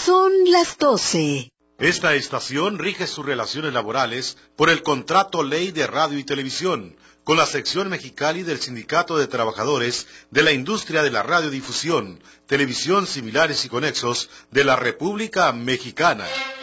Son las 12. Esta estación rige sus relaciones laborales por el Contrato Ley de Radio y Televisión, con la sección Mexicali del Sindicato de Trabajadores de la Industria de la Radiodifusión, Televisión Similares y Conexos de la República Mexicana.